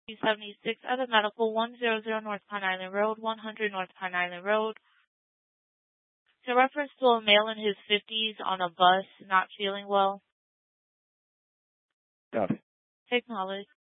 76 at the medical, 100 North Pine Island Road, 100 North Pine Island Road. To reference to a male in his 50s on a bus, not feeling well. Copy. Acknowledge.